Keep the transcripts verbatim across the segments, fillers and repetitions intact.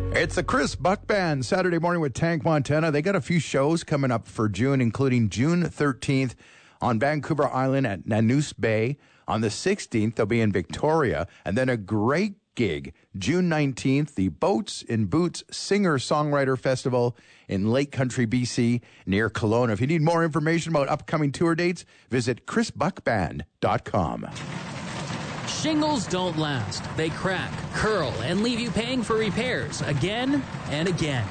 It's the Chris Buck Band, Saturday morning with Tank Montana. They got a few shows coming up for June, including June thirteenth on Vancouver Island at Nanoose Bay. On the sixteenth, they'll be in Victoria. And then a great gig, June nineteenth, the Boats in Boots Singer-Songwriter Festival in Lake Country, B C, near Kelowna. If you need more information about upcoming tour dates, visit chris buck band dot com. Shingles don't last. They crack, curl, and leave you paying for repairs again and again.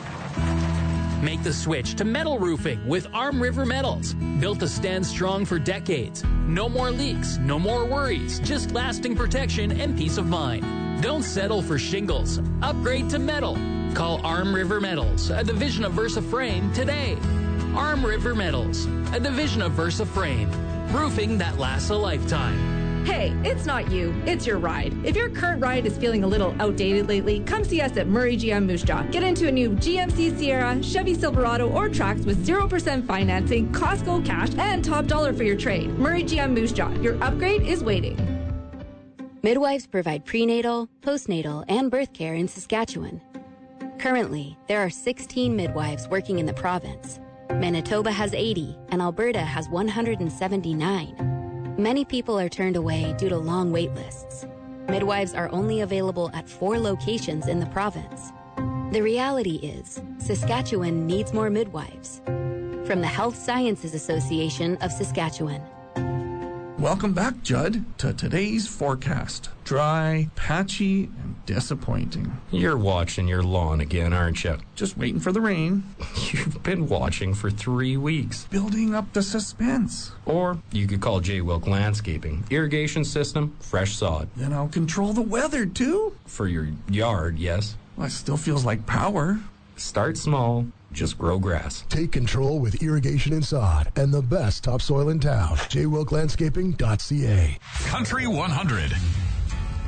Make the switch to metal roofing with Arm River Metals. Built to stand strong for decades. No more leaks, no more worries, just lasting protection and peace of mind. Don't settle for shingles. Upgrade to metal. Call Arm River Metals, a division of Versa Frame, today. Arm River Metals, a division of Versa Frame. Roofing that lasts a lifetime. Hey, it's not you, it's your ride. If your current ride is feeling a little outdated lately, come see us at Murray G M Moose Jaw. Get into a new G M C Sierra, Chevy Silverado, or Trax with zero percent financing, Costco cash, and top dollar for your trade. Murray G M Moose Jaw, your upgrade is waiting. Midwives provide prenatal, postnatal, and birth care in Saskatchewan. Currently, there are sixteen midwives working in the province. Manitoba has eighty, and Alberta has one hundred seventy-nine. Many people are turned away due to long wait lists. Midwives are only available at four locations in the province. The reality is, Saskatchewan needs more midwives. From the Health Sciences Association of Saskatchewan. Welcome back, Judd, to today's forecast. Dry, patchy, and disappointing. You're watching your lawn again, aren't you? Just waiting for the rain. You've been watching for three weeks. Building up the suspense. Or you could call J. Wilk Landscaping. Irrigation system, fresh sod. Then I'll control the weather, too. For your yard, yes. Well, it still feels like power. Start small. Just grow grass. Take control with irrigation and sod and the best topsoil in town. j wilk landscaping dot c a. Country one hundred